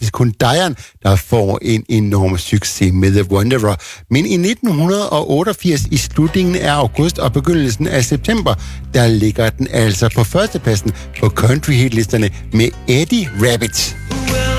faktisk kun Diane, der får en enorm succes med The Wanderer. Men i 1988, i slutningen af august og begyndelsen af september, der ligger den altså på førstepladsen på country hitlisterne med Eddie Rabbit.